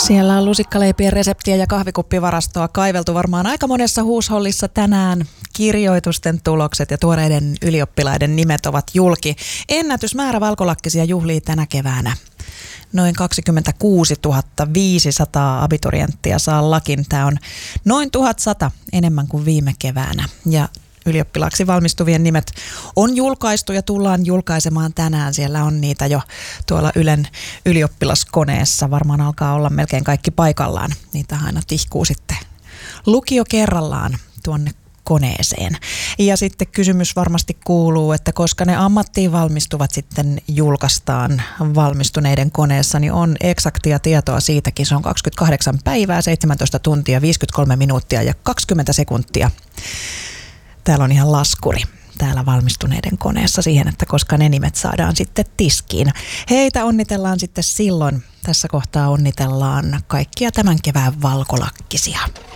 Siellä on lusikkaleipien reseptiä ja kahvikuppivarastoa kaiveltu varmaan aika monessa huushollissa tänään. Kirjoitusten tulokset ja tuoreiden ylioppilaiden nimet ovat julki. Ennätysmäärä valkolakkisia juhlii tänä keväänä. Noin 26 500 abiturienttia saa lakin. Tämä on noin 1100 enemmän kuin viime keväänä. Ja ylioppilaaksi valmistuvien nimet on julkaistu ja tullaan julkaisemaan tänään. Siellä on niitä jo tuolla Ylen ylioppilaskoneessa. Varmaan alkaa olla melkein kaikki paikallaan. Niitä aina tihkuu sitten lukio kerrallaan tuonne koneeseen. Ja sitten kysymys varmasti kuuluu, että koska ne ammattiin valmistuvat sitten julkaistaan valmistuneiden koneessa, niin on eksaktia tietoa siitäkin. Se on 28 päivää, 17 tuntia, 53 minuuttia ja 20 sekuntia. Täällä on ihan laskuri täällä valmistuneiden koneessa siihen, että koska ne nimet saadaan sitten tiskiin. Heitä onnitellaan sitten silloin. Tässä kohtaa onnitellaan kaikkia tämän kevään valkolakkisia.